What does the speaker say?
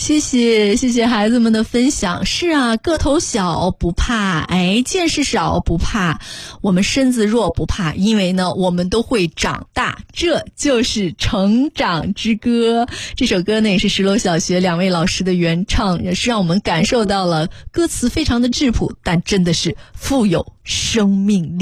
谢谢孩子们的分享。是啊，个头小不怕，见识少不怕，我们身子弱不怕，因为呢我们都会长大，这就是成长之歌。这首歌呢也是石楼小学2位老师的原唱，也是让我们感受到了歌词非常的质朴，但真的是富有生命力。